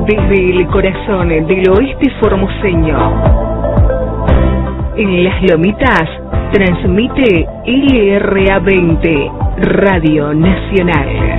Desde el corazón del oeste formoseño, en Las Lomitas, transmite LRA 20, Radio Nacional.